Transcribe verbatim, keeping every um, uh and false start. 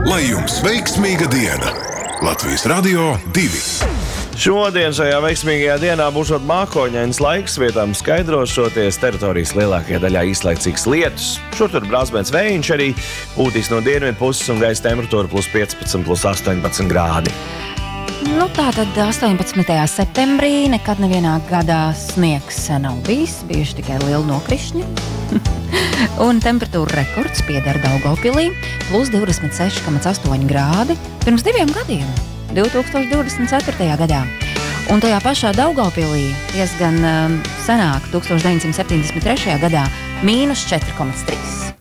Lai jums veiksmīga diena! Latvijas Radio divi. Šodien šajā veiksmīgajā dienā būšot mākoņains laiks, vietām skaidrošoties, teritorijas lielākajā daļā īslaicīgs lietus. Šur tur brāzmēns vējiņš arī pūtīs no dienvidu puses un gaisa temperatūra plus piecpadsmit, plus astoņpadsmit grādi. Nu, tātad astoņpadsmitajā septembrī nekad nevienā gadā sniegs nav bijis, bijuši tikai lieli nokrišņi. Un temperatūra rekords pieder Daugavpilī, plus divdesmit seši komats astoņi grādi pirms diviem gadiem, divi tūkstoši divdesmit ceturtajā gadā. Un tajā pašā Daugavpilī diezgan um, senāk, tūkstoš deviņsimt septiņdesmit trešajā gadā, mīnus četri komats trīs.